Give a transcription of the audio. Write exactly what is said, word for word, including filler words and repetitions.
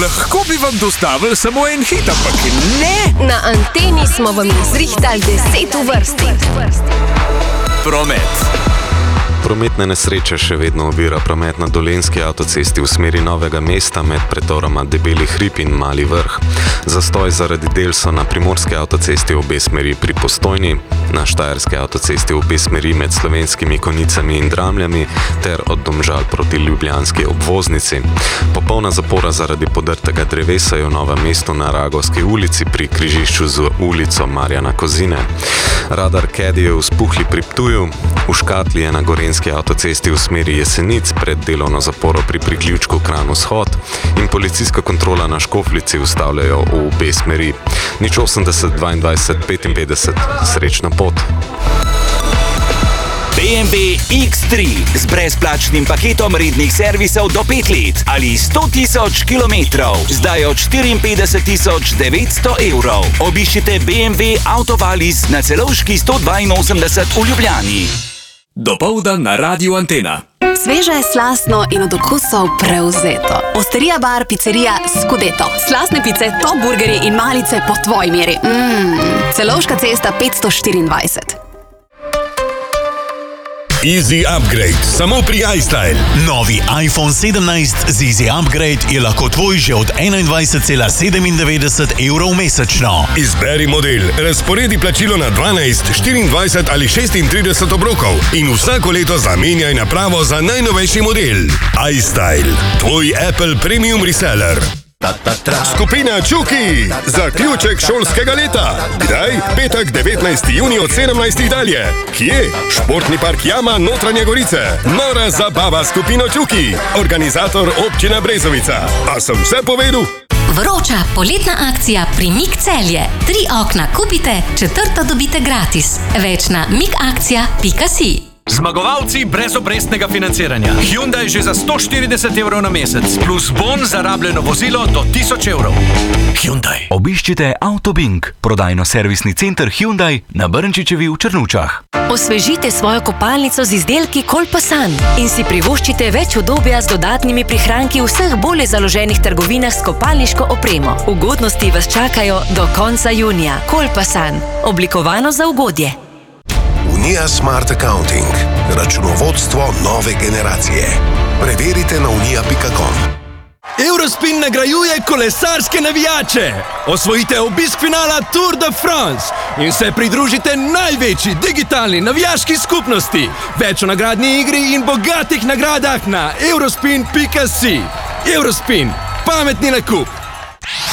Lahko bi vam dostavili samo en hit, ampak ne. Na Anteni smo vam izrihtali deset v vrsti. Promet. Prometne nesreče še vedno ovira promet na Dolenjski avtocesti v smeri Novega mesta med predoroma Debeli hrib in Mali vrh. Zastoj zaradi del so na Primorski avtocesti v obe smeri pri Postojni, na Štajerski avtocesti v obe smeri med Slovenskimi Konjicami in Dramljami ter od Domžal proti ljubljanski obvoznici. Popolna zapora zaradi podrtega drevesa je v Novem mestu na Ragovski ulici pri križišču z ulico Marjana Kozine. Radar Kedi je v Spuhli pri Ptuju, v Škatli je na Gorenjski avtocesti v smeri Jesenic pred delovno zaporo pri priključku Kranj-Vzhod in policijska kontrola na Škofljici ustavljajo v obe smeri. Nič osemdeset dvaindvajset petinpetdeset, srečna pot. B M W X tri z brezplačnim paketom rednih servisov do pet let ali sto tisoč kilometrov, zdaj od štiriinpetdeset tisoč devetsto evrov. Obiščite B M W Autovalis na Celovški sto dvainosemdeset v Ljubljani. Dopoldan na Radiu Antena. Sveže, slastno in od okusov prevzeto. Osterija bar, pizzerija Scudetto. Slastne pice, top burgerji in malice po tvoji meri. Mmm, Celovška cesta petsto štiriindvajset. Easy Upgrade, samo pri iStyle. Novi iPhone sedemnajst z Easy Upgrade je lahko tvoj že od enaindvajset cela sedemindevetdeset evrov mesečno. Izberi model, razporedi plačilo na dvanajst, štiriindvajset ali šestintrideset obrokov in vsako leto zamenjaj napravo za najnovejši model. iStyle, tvoj Apple Premium Reseller. Skupina Čuki, zaključek šolskega leta. Kdaj? Petek, devetnajsti junij od sedemnajstih dalje. Kje? Športni park Jama, Notranje Gorice. Nora zabava s skupino Čuki. Organizator občina Brezovica. A sem vse povedal? Vroča poletna akcija pri Mik Celje. Tri okna kupite, četrta dobite gratis. Več na mikakcija pika si. Zmagovalci brezobrestnega financiranja. Hyundai že za sto štirideset evrov na mesec, plus bon za rabljeno vozilo do tisoč evrov. Hyundai. Obiščite Autobing, prodajno-servisni center Hyundai na Brnčičevi v Črnučah. Osvežite svojo kopalnico z izdelki Kolpasan in si privoščite več udobja z dodatnimi prihranki v vseh bolje založenih trgovinah s kopalniško opremo. Ugodnosti vas čakajo do konca junija. Kolpasan, oblikovano za ugodje. Unija Smart Accounting. Računovodstvo nove generacije. Preverite na unija pika com. Eurospin nagrajuje kolesarske navijače. Osvojite obisk finala Tour de France in se pridružite največji digitalni navijaški skupnosti. Več o nagradni igri in bogatih nagradah na eurospin pika si. Eurospin. Pametni nakup.